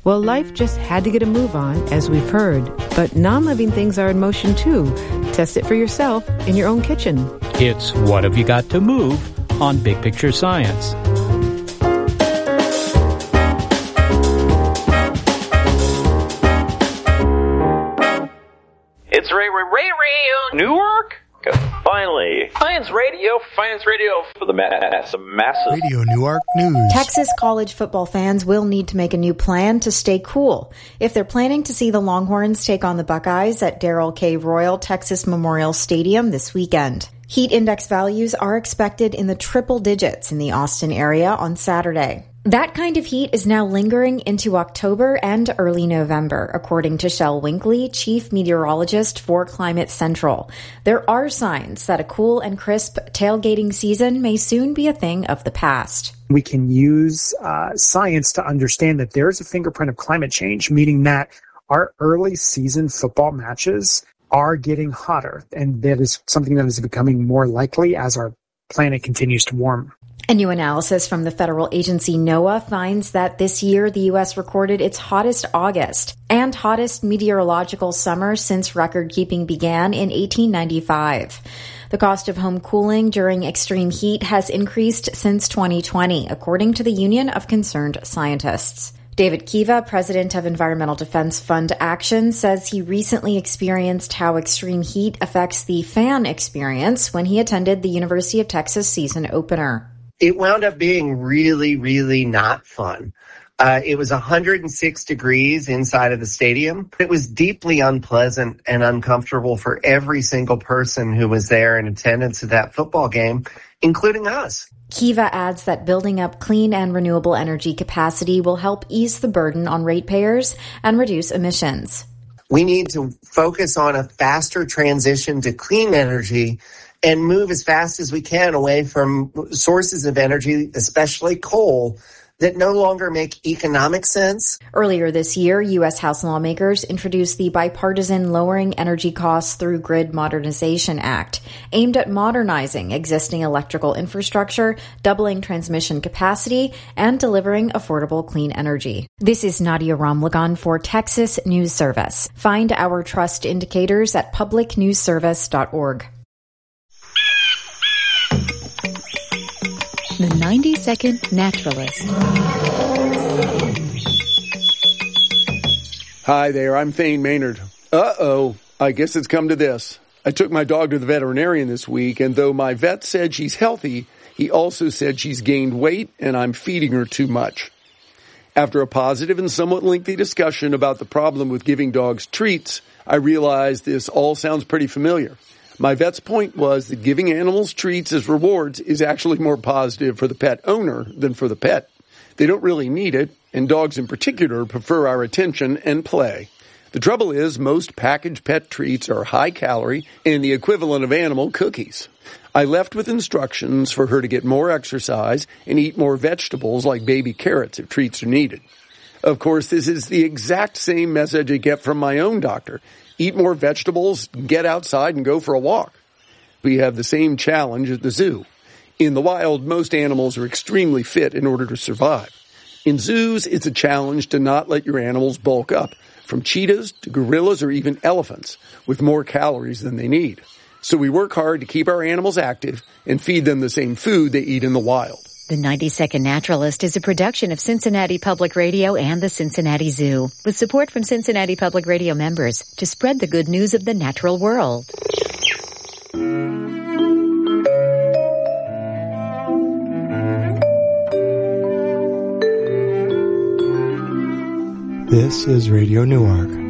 Well, life just had to get a move on, as we've heard. But non-living things are in motion, too. Test it for yourself in your own kitchen. It's What Have You Got to Move on Big Picture Science. It's Ray Newark. Finally, Science Radio for the masses. Radio Newark News. Texas college football fans will need to make a new plan to stay cool if they're planning to see the Longhorns take on the Buckeyes at Darrell K. Royal Texas Memorial Stadium this weekend. Heat index values are expected in the triple digits in the Austin area on Saturday. That kind of heat is now lingering into October and early November, according to Shel Winkley, chief meteorologist for Climate Central. There are signs that a cool and crisp tailgating season may soon be a thing of the past. We can use science to understand that there is a fingerprint of climate change, meaning that our early season football matches are getting hotter, and that is something that is becoming more likely as our planet continues to warm. A new analysis from the federal agency NOAA finds that this year the U.S. recorded its hottest August and hottest meteorological summer since record-keeping began in 1895. The cost of home cooling during extreme heat has increased since 2020, according to the Union of Concerned Scientists. David Kiva, president of Environmental Defense Fund Action, says he recently experienced how extreme heat affects the fan experience when he attended the University of Texas season opener. It wound up being really, really not fun. It was 106 degrees inside of the stadium. It was deeply unpleasant and uncomfortable for every single person who was there in attendance at that football game, including us. Kiva adds that building up clean and renewable energy capacity will help ease the burden on ratepayers and reduce emissions. We need to focus on a faster transition to clean energy and move as fast as we can away from sources of energy, especially coal, that no longer make economic sense. Earlier this year, U.S. House lawmakers introduced the bipartisan Lowering Energy Costs Through Grid Modernization Act, aimed at modernizing existing electrical infrastructure, doubling transmission capacity, and delivering affordable clean energy. This is Nadia Ramlagan for Texas News Service. Find our trust indicators at publicnewsservice.org. The 90-Second Naturalist. Hi there, I'm Thane Maynard. I guess it's come to this. I took my dog to the veterinarian this week, and though my vet said she's healthy, he also said she's gained weight and I'm feeding her too much. After a positive and somewhat lengthy discussion about the problem with giving dogs treats, I realized this all sounds pretty familiar. My vet's point was that giving animals treats as rewards is actually more positive for the pet owner than for the pet. They don't really need it, and dogs in particular prefer our attention and play. The trouble is, most packaged pet treats are high calorie and the equivalent of animal cookies. I left with instructions for her to get more exercise and eat more vegetables like baby carrots if treats are needed. Of course, this is the exact same message I get from my own doctor. Eat more vegetables, get outside, and go for a walk. We have the same challenge at the zoo. In the wild, most animals are extremely fit in order to survive. In zoos, it's a challenge to not let your animals bulk up, from cheetahs to gorillas or even elephants, with more calories than they need. So we work hard to keep our animals active and feed them the same food they eat in the wild. The 90-Second Naturalist is a production of Cincinnati Public Radio and the Cincinnati Zoo, with support from Cincinnati Public Radio members to spread the good news of the natural world. This is Radio Newark.